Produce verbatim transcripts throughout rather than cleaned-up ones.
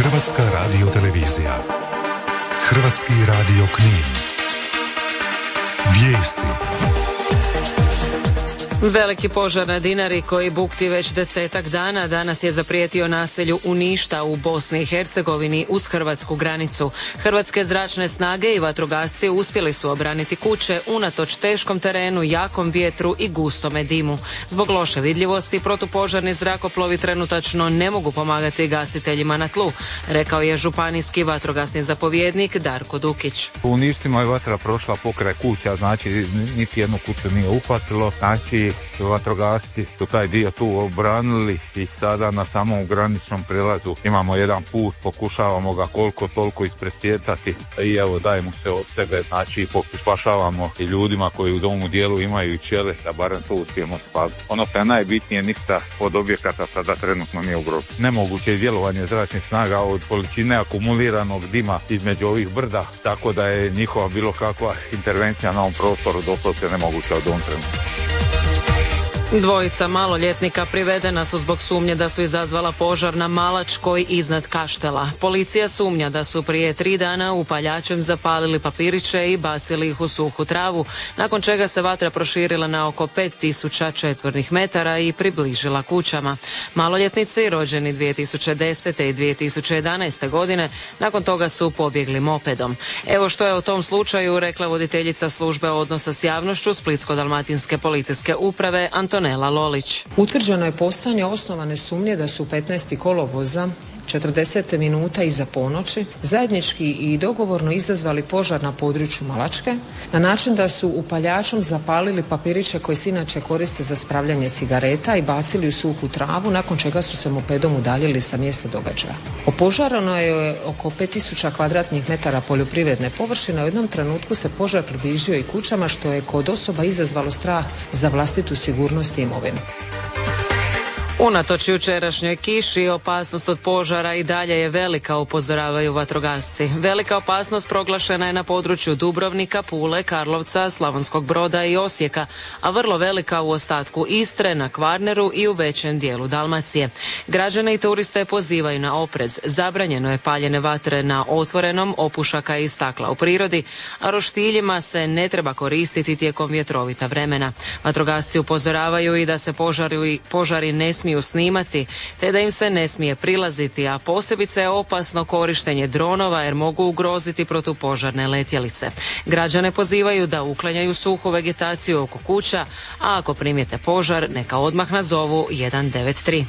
Hrvatska radiotelevizija. Hrvatski radio Knin. Vijesti. Veliki požar na Dinari koji bukti već desetak dana danas je zaprijetio naselju Uništa u Bosni i Hercegovini uz hrvatsku granicu. Hrvatske zračne snage i vatrogasci uspjeli su obraniti kuće unatoč teškom terenu, jakom vjetru i gustome dimu. Zbog loše vidljivosti protupožarni zrakoplovi trenutačno ne mogu pomagati gasiteljima na tlu, rekao je županijski vatrogasni zapovjednik Darko Dukić. U Uništima je vatra prošla pokraj kuća, znači niti jednu kuću nije uhvatilo, znači vatrogasci su taj dio tu obranili i sada na samom graničnom prelazu imamo jedan put, pokušavamo ga koliko toliko ispresjetati i evo dajemo se od sebe, znači spašavamo i ljudima koji u domu dijelu imaju i ćele, da barem to uspijemo spaviti. Ono što je najbitnije, ništa od objekata sada trenutno nije ugroženo. Nemoguće je djelovanje zračnih snaga od količine akumuliranog dima između ovih brda, tako da je njihova bilo kakva intervencija na ovom prostoru doslovce nemoguća od ovom trenutku. Dvojica maloljetnika privedena su zbog sumnje da su izazvala požar na Malačkoj iznad Kaštela. Policija sumnja da su prije tri dana upaljačem zapalili papiriće i bacili ih u suhu travu, nakon čega se vatra proširila na oko pet tisuća četvornih metara i približila kućama. Maloljetnici, rođeni dvije tisuće desete i dvije tisuće jedanaeste godine, nakon toga su pobjegli mopedom. Evo što je o tom slučaju rekla voditeljica službe odnosa s javnošću Splitsko-dalmatinske policijske uprave Antonela Lolić. Utvrđeno je postojanje osnovane sumnje da su petnaestog kolovoza četrdeset minuta iza ponoći zajednički i dogovorno izazvali požar na području Malačke na način da su upaljačom zapalili papiriće koji se inače koriste za spravljanje cigareta i bacili u suhu travu, nakon čega su se mopedom udaljili sa mjesta događaja. Opožareno je oko pet tisuća kvadratnih metara poljoprivredne površine. U jednom trenutku se požar približio i kućama, što je kod osoba izazvalo strah za vlastitu sigurnost i imovinu. Unatoč jučerašnjoj kiši, opasnost od požara i dalje je velika, upozoravaju vatrogasci. Velika opasnost proglašena je na području Dubrovnika, Pule, Karlovca, Slavonskog Broda i Osijeka, a vrlo velika u ostatku Istre, na Kvarneru i u većem dijelu Dalmacije. Građane i turiste pozivaju na oprez. Zabranjeno je paljenje vatre na otvorenom, opušaka i stakla u prirodi, a roštiljima se ne treba koristiti tijekom vjetrovita vremena. Vatrogasci upozoravaju i da se požari, požari ne smiju smiju snimati, te da im se ne smije prilaziti, a posebice je opasno korištenje dronova jer mogu ugroziti protupožarne letjelice. Građane pozivaju da uklanjaju suhu vegetaciju oko kuća, a ako primijete požar, neka odmah nazovu jedan devet tri.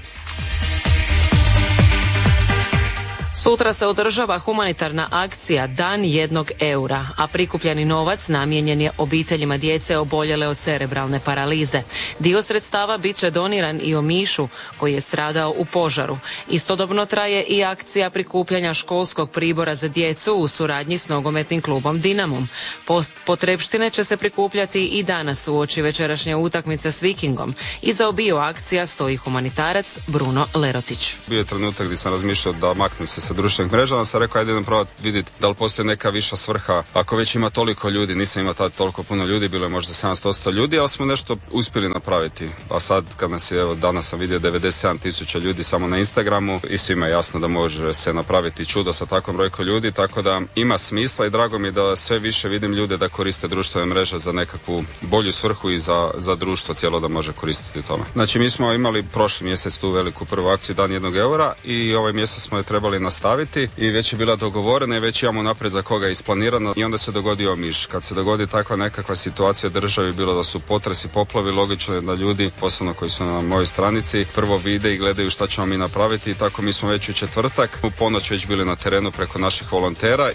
Sutra se održava humanitarna akcija Dan jednog eura, a prikupljeni novac namijenjen je obiteljima djece oboljele od cerebralne paralize. Dio sredstava bit će doniran i Omišu, koji je stradao u požaru. Istodobno traje i akcija prikupljanja školskog pribora za djecu u suradnji s nogometnim klubom Dinamom. Potrebštine će se prikupljati i danas uoči večerašnje utakmice s Vikingom. Iza obiju akcija stoji humanitarac Bruno Lerotić. Bio je trenutak gdje sam razmišljao da maknem se sa društvenih mreža, onda sam rekao ajde idem probati vidjeti da li postoji neka viša svrha. Ako već ima toliko ljudi, nisam imao tada toliko puno ljudi, bilo je možda sedamsto osamsto ljudi, ali smo nešto uspjeli napraviti. A sad kad nas je, evo danas sam vidio devedeset sedam tisuća ljudi samo na Instagramu i svima je jasno da može se napraviti čudo sa takvom brojkom ljudi, tako da ima smisla i drago mi da sve više vidim ljude da koriste društvene mreže za nekakvu bolju svrhu i za, za društvo cijelo da može koristiti tome. Znači mi smo imali prošli mjesec tu veliku prvu akciju Dan jednog eura i ovaj mjesec smo je trebali nastaviti i već je bila dogovorena i već imamo naprijed za koga je isplanirano i onda se dogodio Omiš. Kad se dogodi takva nekakva situacija u državi, bilo da su potresi, poplavi, logično je da ljudi, posebno koji su na mojoj stranici, prvo vide i gledaju šta ćemo mi napraviti i tako mi smo već u četvrtak u ponoć već bili na terenu preko naših volontera.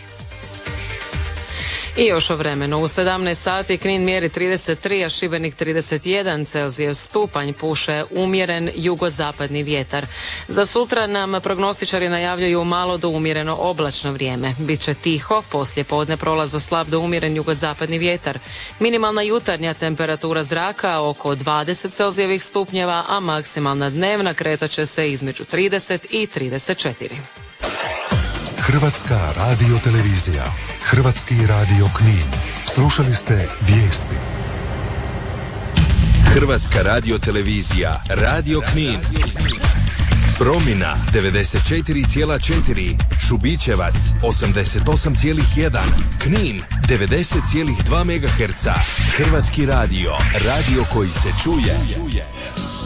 I još o vremenu. U sedamnaest sati Knin mjeri trideset tri, a Šibenik trideset jedan Celzijev stupanj, puše umjeren jugozapadni vjetar. Za sutra nam prognostičari najavljuju malo do umjereno oblačno vrijeme. Biće tiho, poslije podne prolaza slab do umjeren jugozapadni vjetar. Minimalna jutarnja temperatura zraka oko dvadeset Celzijevih stupnjeva, a maksimalna dnevna kretaće se između trideset i trideset četiri. Hrvatska radiotelevizija, Hrvatski radio Knin. Slušali ste vijesti. Hrvatska radiotelevizija, Radio Knin. Promina devedeset četiri zarez četiri, Šubićevac osamdeset osam zarez jedan, Knin devedeset zarez dva megaherca. Hrvatski radio, radio koji se čuje.